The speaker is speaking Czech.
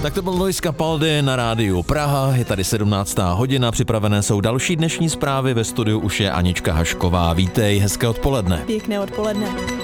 Tak to byl Luis Capaldi na rádiu Praha, je tady 17. hodina, připravené jsou další dnešní zprávy, ve studiu už je Anička Hašková. Vítej, hezké odpoledne. Pěkné odpoledne.